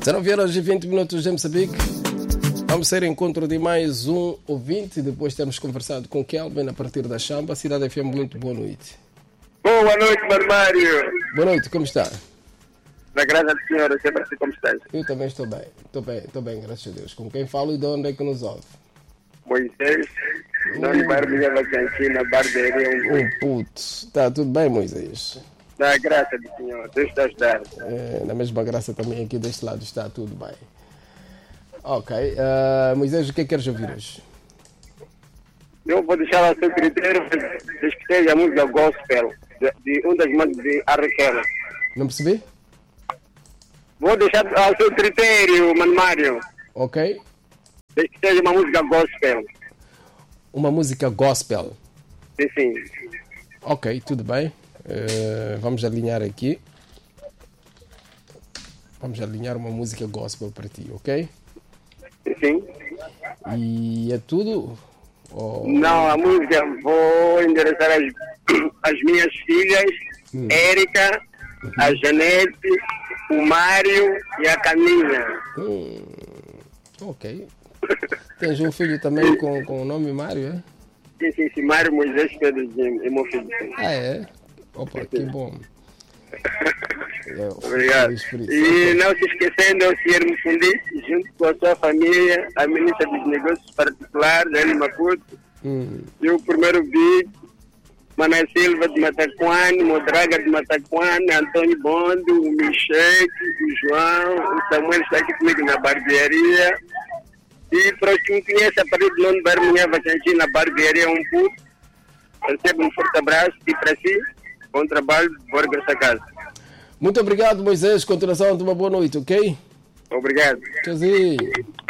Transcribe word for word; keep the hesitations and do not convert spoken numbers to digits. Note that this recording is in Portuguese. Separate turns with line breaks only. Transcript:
dezenove horas e vinte minutos de Moçambique. Vamos ser encontro de mais um ouvinte. Depois temos conversado com Kelvin a partir da Chamba. Cidade F M, muito boa noite.
Boa noite, Marmário.
Boa noite, como está?
Na graça do Senhor, sempre assim como estás.
Eu também estou bem. Estou bem, estou bem, graças a Deus. Com quem falo e de onde é que nos ouve?
Moisés, não bar minha vacantina, barbearia.
Um puto. Está tudo bem, Moisés?
Na graça do Senhor, Deus te ajudar.
É, na mesma graça também aqui deste lado está tudo bem. Ok. Uh, Moisés, o que é que queres ouvir hoje?
Eu vou deixar ao seu critério, escutei a música gospel, de, de um das mãos de Arrequela.
Não percebi?
Vou deixar ao seu critério, Marmário.
Ok.
Escutei uma música gospel.
Uma música gospel.
Sim, sim.
Ok, tudo bem. Uh, vamos alinhar aqui. Vamos alinhar uma música gospel para ti, ok?
Sim, sim.
E é tudo? Ou...
Não, a música vou endereçar as, as minhas filhas, hum. Érica, uhum. a Janete, o Mário e a Caminha.
Hum, ok. Tens um filho também com, com o nome Mário, é?
Sim, sim, sim. Mário Moisés Pedro é meu filho.
Ah, é? Opa, que bom. Eu,
Obrigado. E não se esquecendo, o senhor Mufundisi, junto com a sua família, a ministra dos Negócios Particulares, Eli Maputo, hum. e o primeiro vídeo, Mané Silva de Mataquane, Modraga de Mataquane, Antônio Bondo, o Micheque, o João, o Samuel está aqui comigo na barbearia. E para os que me conhecem, a partir de onde vai minha vacantina na barbearia um pouco, recebo um forte abraço e para si, bom trabalho, bom regresso a casa.
Muito obrigado, Moisés. Continuação de uma boa noite, ok?
Obrigado.
Tchauzinho.